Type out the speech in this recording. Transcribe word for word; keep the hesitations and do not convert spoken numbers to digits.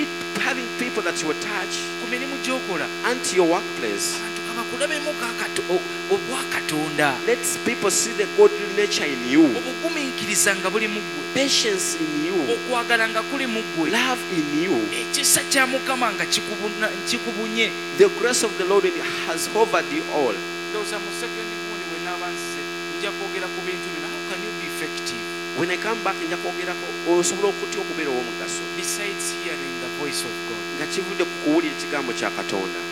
Be having people that you attach ku mirimu gy'okola unto your workplace. abantu kabakulabemu obwakatonda, Let people see the godly nature in you, obugumiikiriza nga buli mu ggwe, patience in you, okwagala nga kuli mu ggwe, love in you. ekisa kya Mukama nga kikubuna- kikubunye. The grace of the Lord in you has hovered you all. Ndowooza mu second gundi bwe naaba nzize nja kwogera ku bintu bino. How can you be effective When I come back nja kwogerako osobola okutya okubeera ow'omugaso besides hearing the voice of God? nga kivudde ku kuwulira ekigambo kya Katonda.